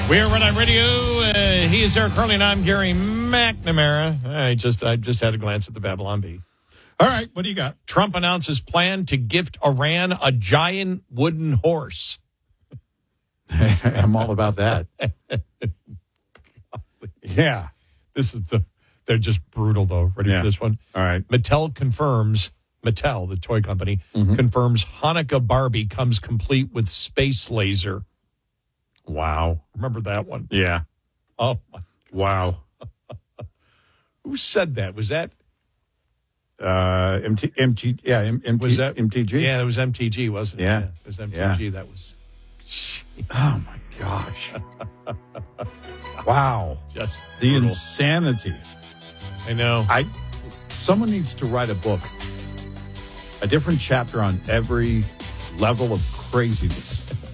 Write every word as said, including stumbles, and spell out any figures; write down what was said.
We're Red Eye Radio. Uh, he is Eric Curley, and I'm Gary McNamara. I just I just had a glance at the Babylon Bee. All right, what do you got? Trump announces plan to gift Iran a giant wooden horse. I'm all about that. Yeah. This is the, they're just brutal, though. Ready Yeah. for this one? All right. Mattel confirms, Mattel, the toy company, Mhm. confirms Hanukkah Barbie comes complete with space laser. Wow. Remember that one? Yeah. Oh, my. Wow. Who said that? Was that? Uh, M T, M T, yeah, M, M T, Was that M T G? Yeah, it was M T G, wasn't it? Yeah. It was M T G. Yeah. That was. Oh, my gosh. Wow. Just The brutal. insanity. I know. I. Someone needs to write a book, a different chapter on every level of craziness